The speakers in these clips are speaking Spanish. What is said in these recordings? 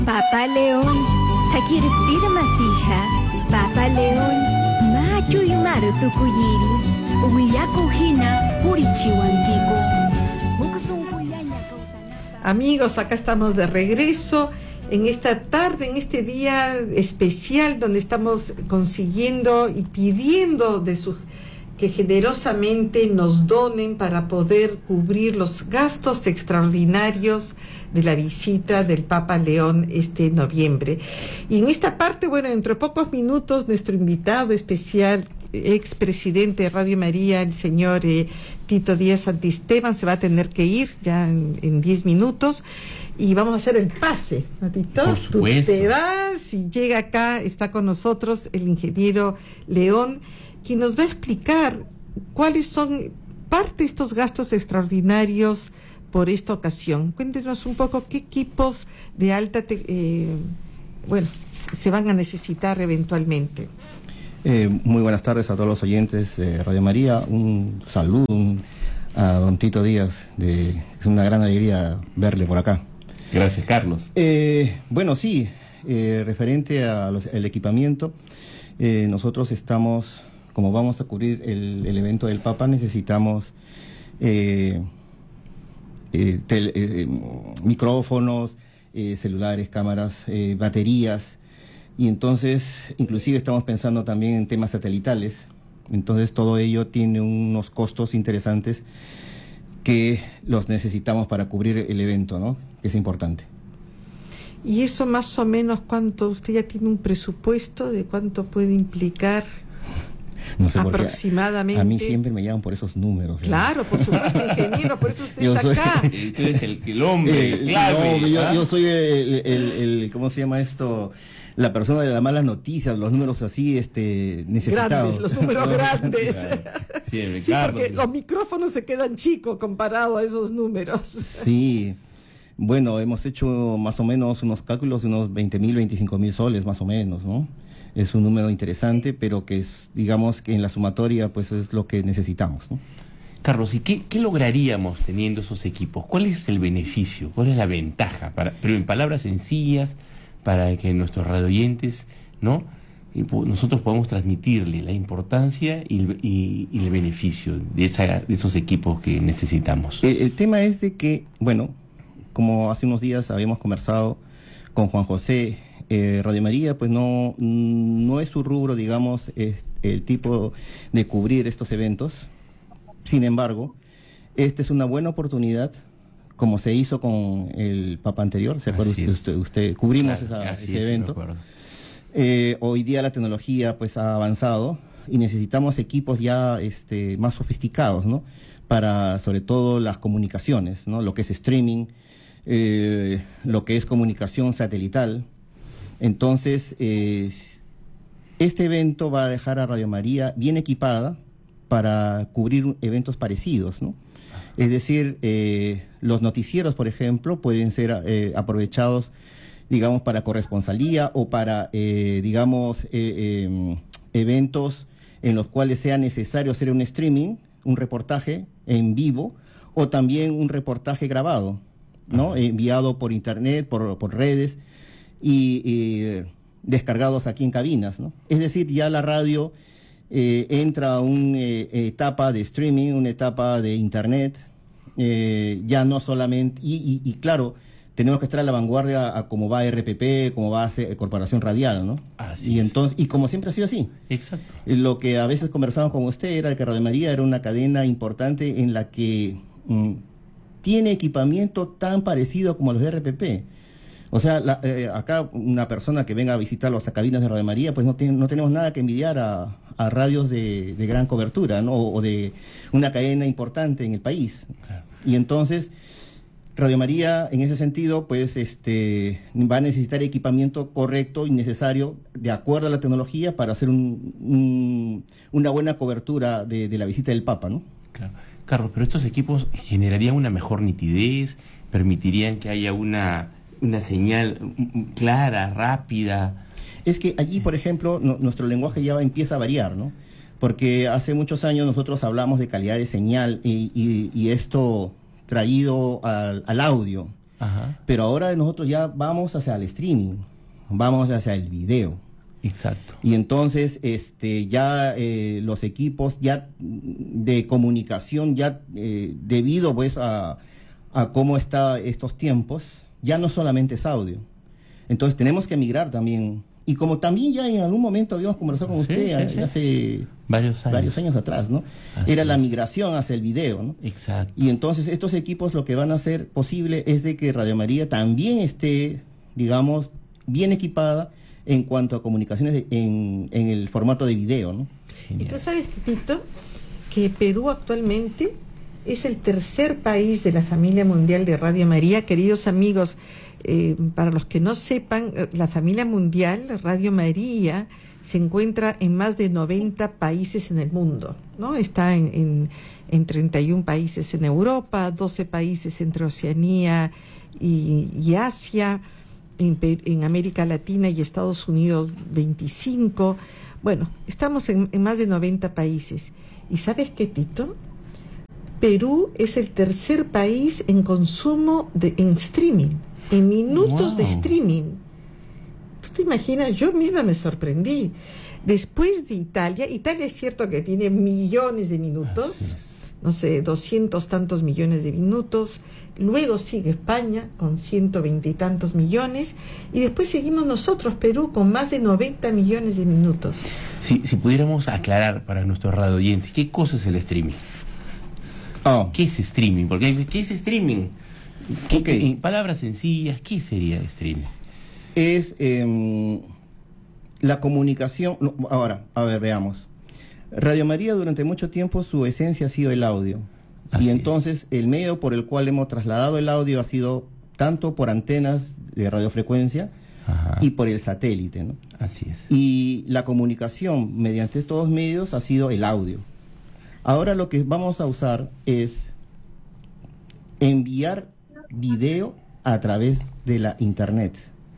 Papa León, takiriptira masija. Papa León, macho y maru tukuyiri. Huillaco hina, purichihuantico. Amigos, acá estamos de regreso en esta tarde, en este día especial donde estamos consiguiendo y pidiendo que generosamente nos donen para poder cubrir los gastos extraordinarios de la visita del Papa León este noviembre. Y en esta parte, bueno, dentro de pocos minutos, nuestro invitado especial, expresidente de Radio María, el señor Tito Díaz Santisteban, se va a tener que ir ya en 10 minutos y vamos a hacer el pase, ¿no, Tito? Por supuesto. Tú te vas y llega acá, está con nosotros el ingeniero León, quien nos va a explicar cuáles son parte de estos gastos extraordinarios por esta ocasión. Cuéntenos un poco qué equipos de alta se van a necesitar eventualmente. Muy buenas tardes a todos los oyentes de Radio María. Un saludo a don Tito Díaz. Es una gran alegría verle por acá. Gracias, Carlos. Referente al equipamiento, nosotros estamos, como vamos a cubrir el evento del Papa, necesitamos micrófonos, celulares, cámaras, baterías. Y entonces, inclusive estamos pensando también en temas satelitales. Entonces, todo ello tiene unos costos interesantes que los necesitamos para cubrir el evento, ¿no? Que es importante. ¿Y eso más o menos cuánto? ¿Usted ya tiene un presupuesto de cuánto puede implicar? No sé, aproximadamente. A mí siempre me llaman por esos números. Claro, por supuesto, ingeniero, por eso usted está acá. Tú eres el hombre clave. Yo soy el ¿cómo se llama esto? La persona de las malas noticias, los números así, necesitados. Grandes, los números grandes. Sí, porque los micrófonos se quedan chicos comparado a esos números. Sí. Bueno, hemos hecho más o menos unos cálculos de unos 20.000, 25.000 soles, más o menos, ¿no? Es un número interesante, pero que es, digamos, que en la sumatoria, pues es lo que necesitamos, ¿no? Carlos, ¿y qué lograríamos teniendo esos equipos? ¿Cuál es el beneficio? ¿Cuál es la ventaja? Pero en palabras sencillas, para que nuestros radioyentes, ¿no? Nosotros podamos transmitirle la importancia y el beneficio de esos equipos que necesitamos. El tema es de que, bueno, como hace unos días habíamos conversado con Juan José, Radio María, pues no es su rubro, digamos, el tipo de cubrir estos eventos. Sin embargo, esta es una buena oportunidad, como se hizo con el Papa anterior, ¿se acuerda usted? Cubrimos ese evento. Hoy día la tecnología pues ha avanzado y necesitamos equipos ya más sofisticados, ¿no? Para sobre todo las comunicaciones, ¿no? Lo que es streaming, lo que es comunicación satelital. Entonces, este evento va a dejar a Radio María bien equipada para cubrir eventos parecidos, ¿no? Es decir, los noticieros, por ejemplo, pueden ser aprovechados, digamos, para corresponsalía o para, eventos en los cuales sea necesario hacer un streaming, un reportaje en vivo o también un reportaje grabado, ¿no? Enviado por internet, por redes y descargados aquí en cabinas, ¿no? Es decir, ya la radio entra a una etapa de streaming, una etapa de internet, ya no solamente, y claro, tenemos que estar a la vanguardia a cómo va RPP, cómo va Corporación Radial, ¿no? Así entonces, y como siempre ha sido así. Exacto. Lo que a veces conversamos con usted era que Radio María era una cadena importante en la que tiene equipamiento tan parecido como los de RPP. O sea, acá una persona que venga a visitar las cabinas de Radio María, pues no tenemos nada que envidiar a radios de gran cobertura, ¿no? O de una cadena importante en el país. Claro. Y entonces, Radio María, en ese sentido, pues va a necesitar equipamiento correcto y necesario, de acuerdo a la tecnología, para hacer una buena cobertura de la visita del Papa, ¿no? Claro. Carlos, pero estos equipos generarían una mejor nitidez, permitirían que haya una señal clara, rápida. Es que allí, por ejemplo, nuestro lenguaje ya empieza a variar, ¿no? Porque hace muchos años nosotros hablamos de calidad de señal y esto traído al audio. Ajá. Pero ahora nosotros ya vamos hacia el streaming, vamos hacia el video. Exacto. Y entonces ya los equipos ya de comunicación, ya debido pues a cómo está estos tiempos, ya no solamente es audio. Entonces tenemos que migrar también. Y como también ya en algún momento habíamos conversado con usted hace varios años atrás, ¿no? Era la migración hacia el video, ¿no? Exacto. Y entonces estos equipos lo que van a hacer posible es de que Radio María también esté, digamos, bien equipada en cuanto a comunicaciones en el formato de video, ¿no? Y tú sabes, Tito, que Perú actualmente es el tercer país de la familia mundial de Radio María. Queridos amigos, para los que no sepan, la familia mundial, Radio María, se encuentra en más de 90 países en el mundo, ¿no? Está en 31 países en Europa, 12 países entre Oceanía y Asia, en América Latina y Estados Unidos 25. Bueno, estamos en más de 90 países. ¿Y sabes qué, Tito? Perú es el tercer país en consumo en streaming, en minutos de streaming. ¿Tú te imaginas? Yo misma me sorprendí. Después de Italia es cierto que tiene millones de minutos, no sé, 200 tantos millones de minutos. Luego sigue España con 120 y tantos millones. Y después seguimos nosotros, Perú, con más de 90 millones de minutos. Si pudiéramos aclarar para nuestros radioyentes, ¿qué cosa es el streaming? ¿Qué es streaming? Porque ¿qué es streaming? En palabras sencillas, ¿qué sería streaming? Es la comunicación. Ahora, a ver, veamos. Radio María durante mucho tiempo su esencia ha sido el audio. Así y entonces el medio por el cual hemos trasladado el audio ha sido tanto por antenas de radiofrecuencia y por el satélite, ¿no? Así es. Y la comunicación mediante estos medios ha sido el audio. Ahora lo que vamos a usar es enviar video a través de la internet.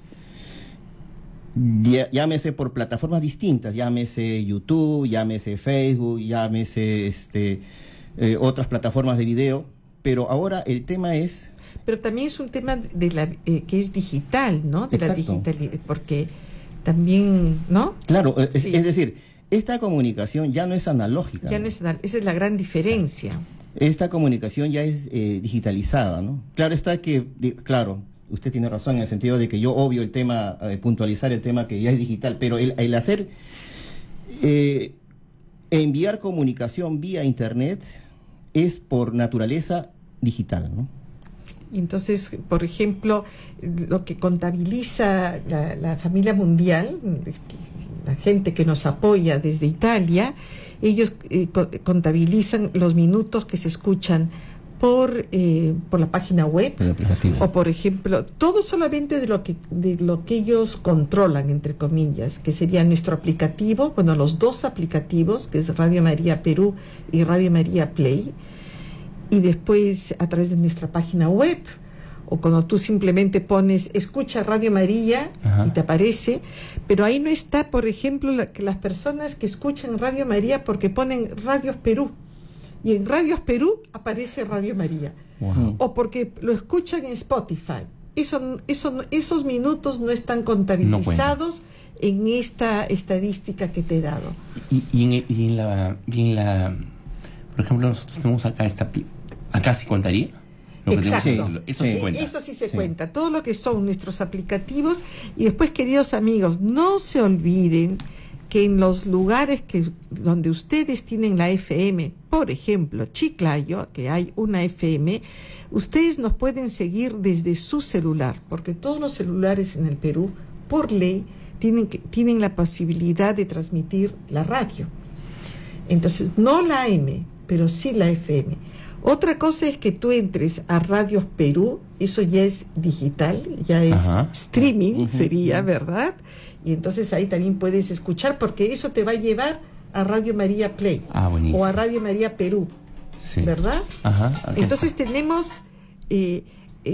Llámese por plataformas distintas, llámese YouTube, llámese Facebook, llámese otras plataformas de video, pero ahora el tema es... Pero también es un tema que es digital, ¿no? De la digitalidad, porque también, ¿no? Claro, es decir, esta comunicación ya no es analógica. Ya no es esa es la gran diferencia. Esta comunicación ya es digitalizada, ¿no? Claro está que, usted tiene razón en el sentido de que yo obvio el tema, puntualizar el tema que ya es digital, pero el hacer, enviar comunicación vía internet es por naturaleza digital, ¿no? Entonces, por ejemplo, lo que contabiliza la familia mundial, la gente que nos apoya desde Italia, ellos contabilizan los minutos que se escuchan por la página web, o por ejemplo, todo solamente de lo que ellos controlan, entre comillas, que sería nuestro aplicativo, bueno, los dos aplicativos, que es Radio María Perú y Radio María Play, y después a través de nuestra página web, o cuando tú simplemente pones escucha Radio María y te aparece, pero ahí no está, por ejemplo, que las personas que escuchan Radio María porque ponen Radios Perú, y en Radios Perú aparece Radio María, o porque lo escuchan en Spotify. Esos minutos no están contabilizados en esta estadística que te he dado. Y en la por ejemplo, nosotros tenemos acá se contaría. Exacto. Eso se cuenta. Eso sí se cuenta. Todo lo que son nuestros aplicativos. Y después, queridos amigos, no se olviden que en los lugares donde ustedes tienen la FM, por ejemplo, Chiclayo, que hay una FM, ustedes nos pueden seguir desde su celular, porque todos los celulares en el Perú, por ley, tienen la posibilidad de transmitir la radio. Entonces, no la AM, pero sí la FM. Otra cosa es que tú entres a Radios Perú, eso ya es digital, ya es streaming, sería, ¿verdad? Y entonces ahí también puedes escuchar, porque eso te va a llevar a Radio María Play o a Radio María Perú, ¿verdad? Entonces tenemos, y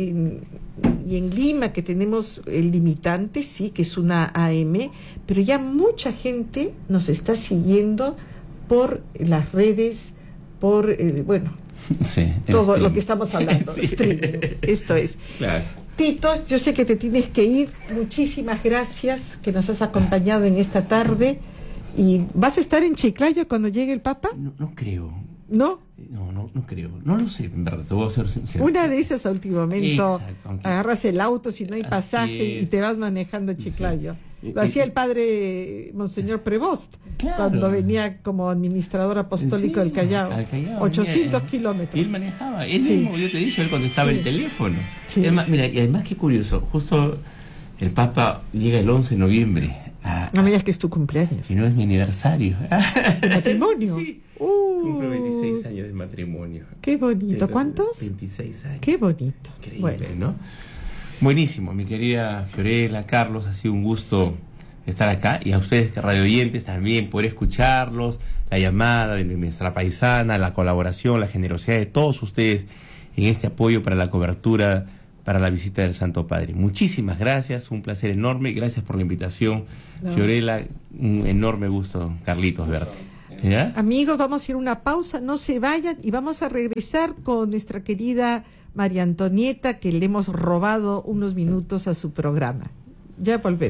en Lima, que tenemos el limitante, sí, que es una AM, pero ya mucha gente nos está siguiendo por las redes, por, Sí, todo lo que estamos hablando. Sí. Esto es. Claro. Tito, yo sé que te tienes que ir. Muchísimas gracias que nos has acompañado en esta tarde. ¿Y vas a estar en Chiclayo cuando llegue el Papa? No creo. ¿No? No creo. No lo sé, en verdad. Te voy a ser sincero. Una de esas a último momento, Exacto, aunque- agarras el auto si no hay Así pasaje y es. te vas manejando a Chiclayo. Sí. Lo hacía el padre Monseñor Prevost Claro. cuando venía como administrador apostólico Sí, del Callao. al Callao, 800 venía, kilómetros. Y él manejaba. Él Sí. mismo, yo te he dicho, él contestaba Sí. el teléfono. Sí. Y además, mira, y además qué curioso, justo el Papa llega el 11 de noviembre. No me digas que es tu cumpleaños. Y no es mi aniversario. ¿De matrimonio? Sí. Uh, Cumplo 26 años de matrimonio. Qué bonito. Entonces, ¿Cuántos? 26 años. Qué bonito. Increíble, Bueno, ¿no? Buenísimo, mi querida Fiorella, Carlos, ha sido un gusto estar acá, y a ustedes, radio oyentes, también poder escucharlos, la llamada de nuestra paisana, la colaboración, la generosidad de todos ustedes en este apoyo para la cobertura, para la visita del Santo Padre. Muchísimas gracias, un placer enorme, gracias por la invitación, No. Fiorella, un enorme gusto, Carlitos, verte. ¿Ya? amigos, vamos a ir a una pausa, no se vayan y vamos a regresar con nuestra querida María Antonieta, que le hemos robado unos minutos a su programa. Ya volvemos.